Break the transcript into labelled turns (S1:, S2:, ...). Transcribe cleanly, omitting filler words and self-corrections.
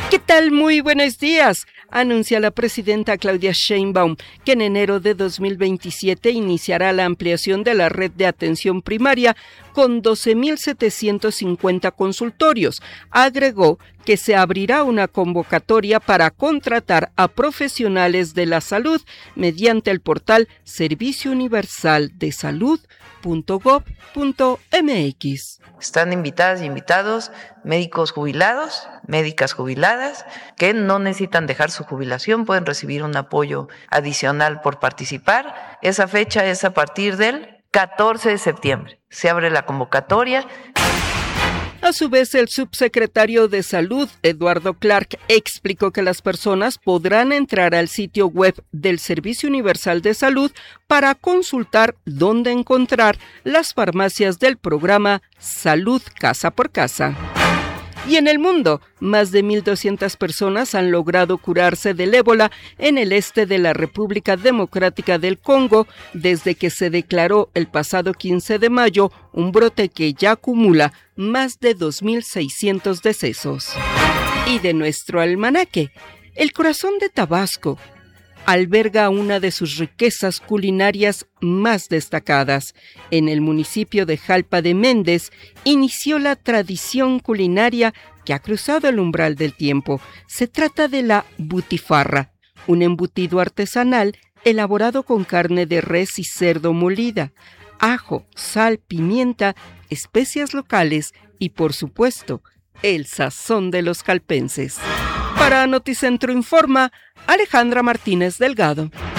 S1: ¿Qué tal? Muy buenos días. Anuncia la presidenta Claudia Sheinbaum que en enero de 2027 iniciará la ampliación de la red de atención primaria con 12.750 consultorios. Agregó que se abrirá una convocatoria para contratar a profesionales de la salud mediante el portal Servicio Universal de Salud.gov.mx.
S2: Están invitadas y invitados médicos jubilados, médicas jubiladas, que no necesitan dejar su jubilación, pueden recibir un apoyo adicional por participar. Esa fecha es a partir del 14 de septiembre. Se abre la convocatoria.
S1: A su vez, el subsecretario de Salud, Eduardo Clark, explicó que las personas podrán entrar al sitio web del Servicio Universal de Salud para consultar dónde encontrar las farmacias del programa Salud Casa por Casa. Y en el mundo, más de 1.200 personas han logrado curarse del ébola en el este de la República Democrática del Congo desde que se declaró el pasado 15 de mayo un brote que ya acumula más de 2.600 decesos. Y de nuestro almanaque, el corazón de Tabasco alberga una de sus riquezas culinarias más destacadas. En el municipio de Jalpa de Méndez inició la tradición culinaria que ha cruzado el umbral del tiempo. Se trata de la butifarra, un embutido artesanal elaborado con carne de res y cerdo molida, ajo, sal, pimienta, especias locales y, por supuesto, el sazón de los jalpenses. Para Noticentro Informa, Alejandra Martínez Delgado.